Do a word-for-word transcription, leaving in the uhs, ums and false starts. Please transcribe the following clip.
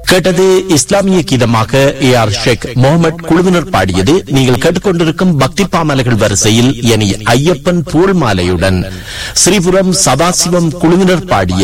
கேட்டது இஸ்லாமிய கீதமாக A R ஷேக் முகமது குழுவினர் பாடியது. நீங்கள் கேட்டுக்கொண்டிருக்கும் பக்தி பாமலைகள் வரிசையில் என ஐயப்பன் பூல் மாலையுடன் ஸ்ரீபுரம் சதாசிவம் குழுவினர் பாடிய